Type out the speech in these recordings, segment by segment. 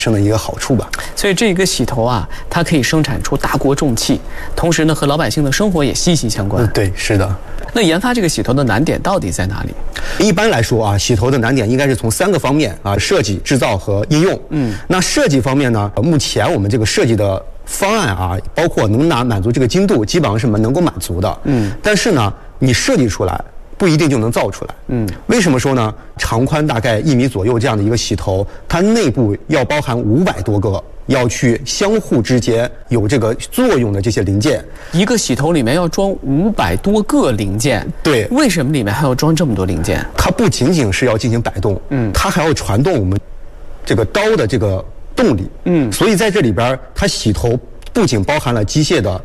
生的一个好处吧。 所以这个洗头啊，它可以生产出大国重器，同时呢，和老百姓的生活也息息相关。 对，是的。 那研发这个洗头的难点到底在哪里？ 一般来说啊，洗头的难点应该是从3个方面啊：设计、制造和应用。那设计方面呢，目前我们这个设计的方案啊，包括能满足这个精度，基本上是能够满足的。但是呢，你设计出来不一定就能造出来。为什么说呢？长宽大概1米左右这样的一个洗头，它内部要包含500多个要去相互之间有这个作用的这些零件。 一个洗头里面要装500多个零件。 对， 为什么里面还要装这么多零件？ 它不仅仅是要进行摆动，它还要传动我们这个刀的这个动力。所以在这里边，它洗头不仅包含了机械的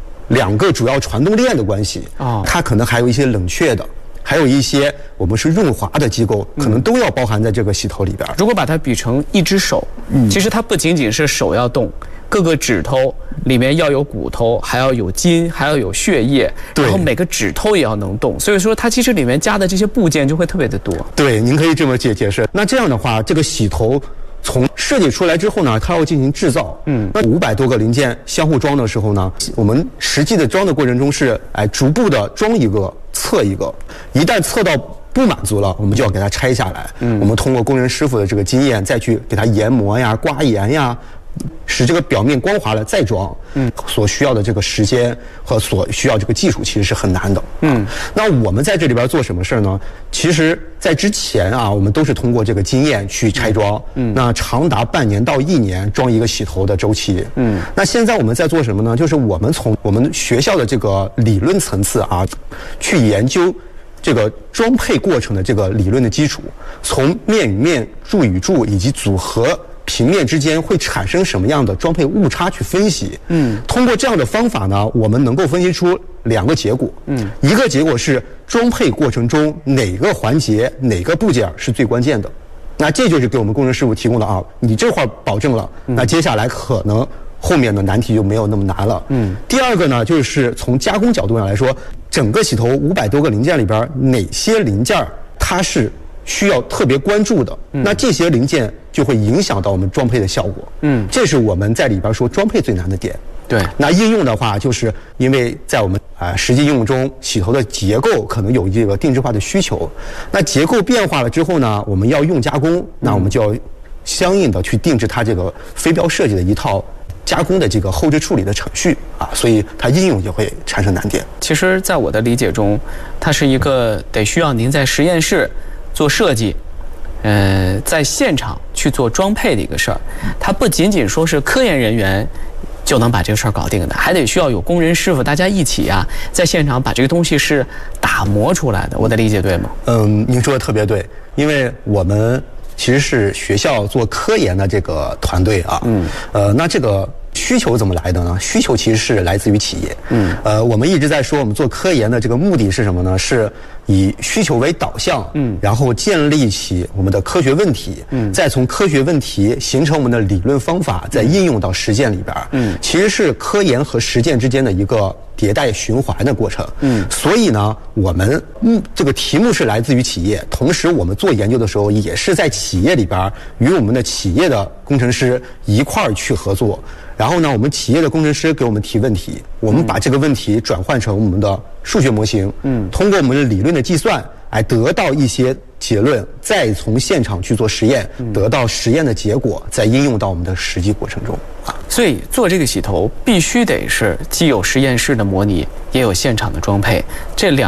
2个主要传动链的关系，它可能还有一些冷却的。还有一些我们是润滑的机构，可能都要包含在这个洗头里边。 如果把它比成一只手，其实它不仅仅是手要动，各个指头里面要有骨头，还要有筋，还要有血液，然后每个指头也要能动。所以说它其实里面加的这些部件就会特别的多。 对，您可以这么解释。那这样的话，这个洗头从设计出来之后呢，它要进行制造。那500多个零件相互装的时候呢，我们实际的装的过程中是逐步的装一个测一个，一旦测到不满足了，我们就要给它拆下来。我们通过工人师傅的这个经验，再去给它研磨呀、刮盐呀，使这个表面光滑了再装。所需要的这个时间和所需要这个技术其实是很难的。那我们在这里边做什么事儿呢？其实在之前啊，我们都是通过这个经验去拆装。那长达半年到1年装一个洗头的周期。那现在我们在做什么呢？就是我们从我们学校的这个理论层次啊，去研究这个装配过程的这个理论的基础，从面与面、柱与柱以及组合平面之间会产生什么样的装配误差去分析。通过这样的方法呢，我们能够分析出2个结果。一个结果是装配过程中哪个环节、哪个部件是最关键的。那这就是给我们工程师傅提供的啊，你这块保证了，那接下来可能后面的难题就没有那么难了。第二个呢，就是从加工角度上来说，整个洗头500多个零件里边，哪些零件它是需要特别关注的，那这些零件就会影响到我们装配的效果。这是我们在里边说装配最难的点。 对， 那应用的话，就是因为在我们实际应用中，洗头的结构可能有这个定制化的需求。那结构变化了之后呢，我们要用加工，那我们就要相应的去定制它这个飞标设计的一套加工的这个后置处理的程序啊，所以它应用就会产生难点。 其实，在我的理解中，它是一个得需要您在实验室做设计，在现场去做装配的一个事儿。它不仅仅说是科研人员就能把这个事儿搞定的，还得需要有工人师傅，大家一起啊，在现场把这个东西是打磨出来的。我的理解对吗？ 您说的特别对，因为我们其实是学校做科研的这个团队啊。那这个需求怎么来的呢？需求其实是来自于企业。我们一直在说，我们做科研的这个目的是什么呢？是以需求为导向，然后建立起我们的科学问题，再从科学问题形成我们的理论方法，再应用到实践里边。其实是科研和实践之间的一个迭代循环的过程。所以呢，我们这个题目是来自于企业，同时我们做研究的时候也是在企业里边与我们的企业的工程师一块儿去合作。然后呢，我们企业的工程师给我们提问题，我们把这个问题转换成我们的数学模型，通过我们的理论的计算，得到一些结论，再从现场去做实验，得到实验的结果，再应用到我们的实际过程中啊。 所以做这个洗头必须得是既有实验室的模拟，也有现场的装配，这2